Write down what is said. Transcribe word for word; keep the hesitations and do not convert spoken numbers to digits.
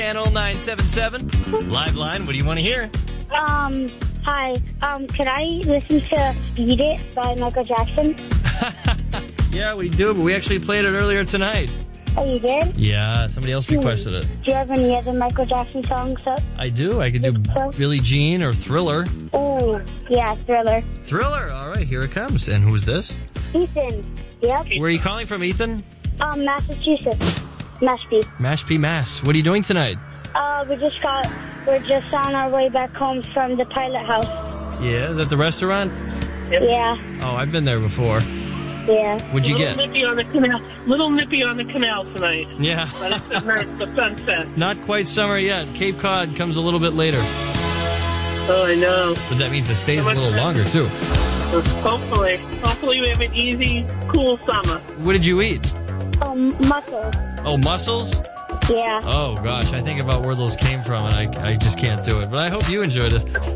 Channel nine seven seven. Live line, what do you want to hear? Um, hi. Um, could I listen to Beat It by Michael Jackson? Yeah, we do, but we actually played it earlier tonight. Oh, you did? Yeah, somebody else requested it. Do you have any other Michael Jackson songs up? I do. I could do Billie Jean or Thriller. Oh, yeah, Thriller. Thriller. All right, here it comes. And who's this? Ethan. Yep. Where are you calling from, Ethan? Um, Massachusetts. Mashpee. Mashpee, Mass. What are you doing tonight? Uh, we just got, we're just on our way back home from the Pilot House. Yeah, is that the restaurant? Yep. Yeah. Oh, I've been there before. Yeah. What'd you little get? Nippy on the canal. Little nippy on the canal tonight. Yeah. But it's at night, the sunset. Not quite summer yet. Cape Cod comes a little bit later. Oh, I know. But that means it stays a little longer, too. Hopefully. Hopefully we have an easy, cool summer. What did you eat? Um, mussels. Oh, mussels? Yeah. Oh, gosh. I think about where those came from, and I, I just can't do it. But I hope you enjoyed it.